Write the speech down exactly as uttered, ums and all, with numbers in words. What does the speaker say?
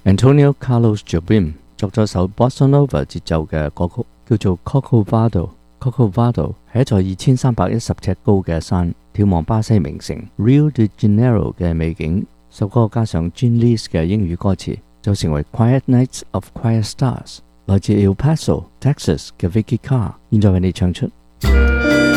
Antonio Carlos Jobim 作咗首 Bossa Nova 節奏嘅歌曲，叫做 Corcovado。Corcovado 係一座二千三百一十尺高嘅山，眺望巴西名城 Rio de Janeiro 嘅美景。首歌加上 Gene Lee 嘅英語歌詞，就成為 Quiet Nights of Quiet Stars。來自 El Paso Texas 嘅 Vicky Carr 現在為你唱出。